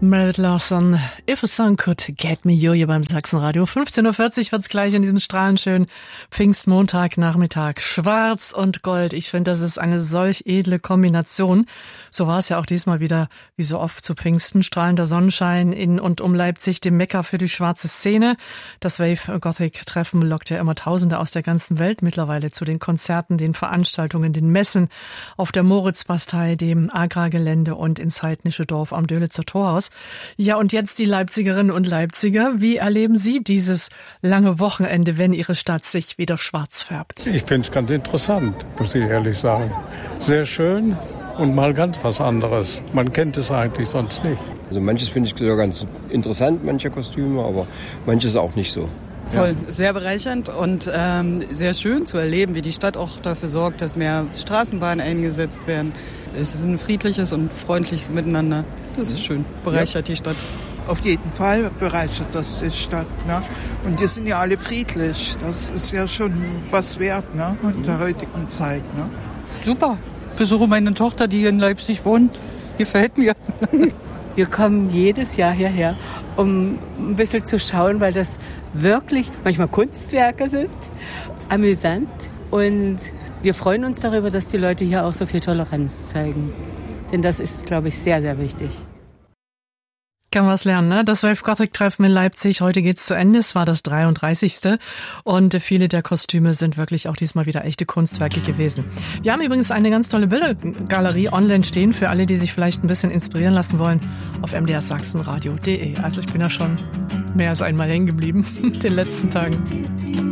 Meredith Lawson, If a Song Could Get Me You hier beim Sachsenradio. 15.40 Uhr wird's gleich an diesem strahlenschönen Pfingstmontagnachmittag. Schwarz und Gold. Ich finde, das ist eine solch edle Kombination. So war es ja auch diesmal wieder, wie so oft zu Pfingsten. Strahlender Sonnenschein in und um Leipzig, dem Mekka für die schwarze Szene. Das Wave Gothic Treffen lockt ja immer Tausende aus der ganzen Welt mittlerweile zu den Konzerten, den Veranstaltungen, den Messen auf der Moritzbastei, dem Agrargelände und ins heidnische Dorf am Dölitzer Torhaus. Ja, und jetzt die Leipzigerinnen und Leipziger. Wie erleben Sie dieses lange Wochenende, wenn Ihre Stadt sich wieder schwarz färbt? Ich finde es ganz interessant, muss ich ehrlich sagen. Sehr schön und mal ganz was anderes. Man kennt es eigentlich sonst nicht. Also manches finde ich sogar ganz interessant, manche Kostüme, aber manches auch nicht so. Voll, sehr bereichernd und sehr schön zu erleben, wie die Stadt auch dafür sorgt, dass mehr Straßenbahnen eingesetzt werden. Es ist ein friedliches und freundliches Miteinander. Das ist schön, bereichert die Stadt. Auf jeden Fall bereichert das die Stadt. Ne? Und die sind ja alle friedlich. Das ist ja schon was wert, ne? In der heutigen Zeit. Ne? Super. Besuche meine Tochter, die in Leipzig wohnt. Gefällt mir. Wir kommen jedes Jahr hierher, um ein bisschen zu schauen, weil das wirklich manchmal Kunstwerke sind, amüsant. Und wir freuen uns darüber, dass die Leute hier auch so viel Toleranz zeigen. Denn das ist, glaube ich, sehr, sehr wichtig. Kann was lernen, ne? Das Wave Gothic Treffen in Leipzig. Heute geht's zu Ende. Es war das 33. Und viele der Kostüme sind wirklich auch diesmal wieder echte Kunstwerke gewesen. Wir haben übrigens eine ganz tolle Bildergalerie online stehen für alle, die sich vielleicht ein bisschen inspirieren lassen wollen auf mdrsachsenradio.de. Also ich bin ja schon mehr als einmal hängen geblieben in den letzten Tagen.